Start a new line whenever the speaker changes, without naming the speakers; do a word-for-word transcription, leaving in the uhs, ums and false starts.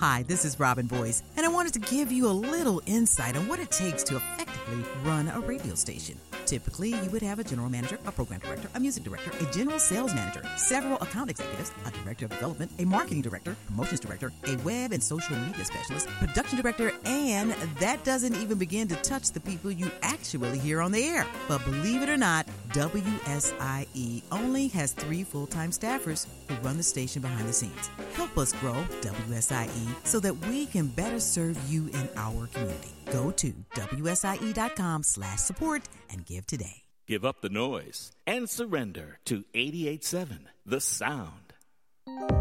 Hi, this is Robin Boyce, and I wanted to give you a little insight on what it takes to effectively run a radio station. Typically, you would have a general manager, a program director, a music director, a general sales manager, several account executives, a director of development, a marketing director, promotions director, a web and social media specialist, production director, and that doesn't even begin to touch the people you actually hear on the air. But believe it or not, W S I E only has three full-time staffers who run the station behind the scenes. Help us grow W S I E so that we can better serve you in our community. Go to W S I E dot com slash support and give today.
Give up the noise and surrender to eighty-eight point seven The Sound.